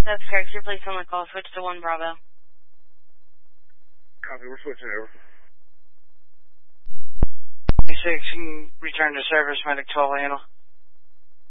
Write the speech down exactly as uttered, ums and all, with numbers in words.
That's correct. You're placed on the call. Switch to one Bravo. Copy, we're switching over. six, you can return to service, medic twelve handle.